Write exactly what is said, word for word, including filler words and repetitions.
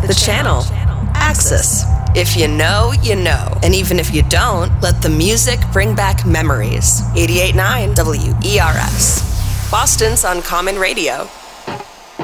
The channel. Axis. If you know, you know. And even if you don't, let the music bring back memories. eighty-eight point nine W E R S. Boston's Uncommon Radio.